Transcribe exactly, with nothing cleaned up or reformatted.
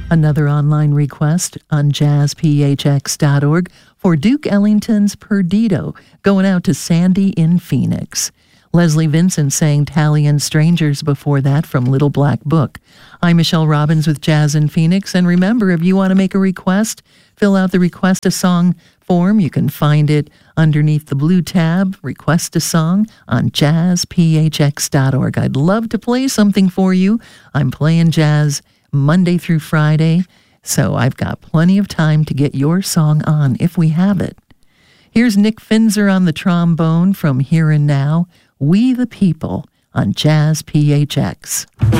Another online request on jazz p h x dot org for Duke Ellington's Perdido, going out to Sandy in Phoenix. Leslie Vincent sang Tally and Strangers before that from Little Black Book. I'm Michelle Robbins with Jazz in Phoenix, and remember, if you want to make a request, fill out the Request a Song form. You can find it underneath the blue tab, Request a Song, on jazz p h x dot org. I'd love to play something for you. I'm playing jazz Monday through Friday, so I've got plenty of time to get your song on if we have it. Here's Nick Finzer on the trombone from Here and Now, We the People on Jazz P H X.